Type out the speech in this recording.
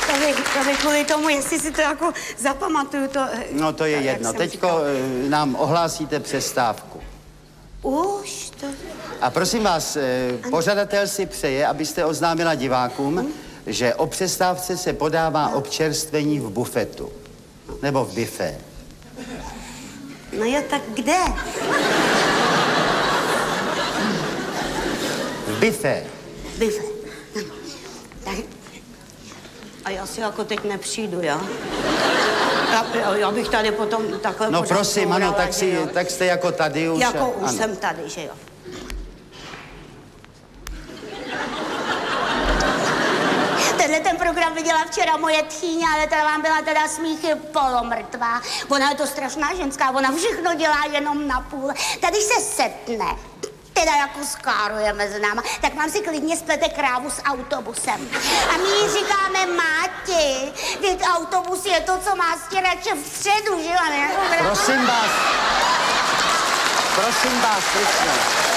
To by kvůli tomu, jestli si to jako zapamatuju, to... No to je jedno. Teďko nám ohlásíte přestávku. Už to... A prosím vás, pořadatel si přeje, abyste oznámila divákům, že o přestávce se podává občerstvení v bufetu. Nebo v bifé. No jo, tak kde? V bifé. Bife. Tak... A já si jako teď nepřijdu, jo? Já bych tady potom takhle... No prosím, ano, urala, tak jste jako tady už. Jako už ano. jsem tady, že jo? Tenhle ten program viděla včera moje tchýně, ale ta vám byla teda smíchy polomrtvá. Ona je to strašná ženská, ona všechno dělá jenom na půl. Tady se setne, teda jako skáruje mezi náma, tak vám si klidně splete krávu s autobusem. A my jí říkáme, Máti, teď autobus je to, co má stěrače vpředu, že jo? Prosím vás, prosím.